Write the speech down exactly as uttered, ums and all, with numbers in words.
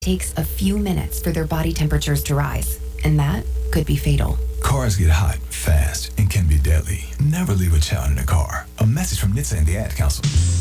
takes a few minutes for their body temperatures to rise, and that could be fatal. Cars get hot, fast, and can be deadly. Never leave a child in a car. A message from N H T S A and the Ad Council.